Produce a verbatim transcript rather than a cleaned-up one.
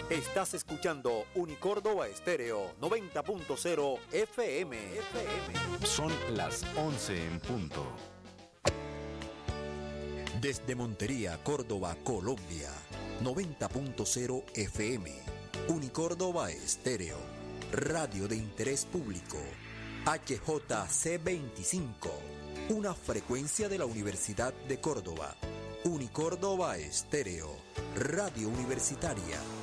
Estás escuchando Unicórdoba Estéreo noventa punto cero F M. F M. Son las once en punto. Desde Montería, Córdoba, Colombia, noventa punto cero F M. Unicórdoba Estéreo, radio de interés público. H J C veinticinco, una frecuencia de la Universidad de Córdoba. Unicórdoba Estéreo, radio universitaria.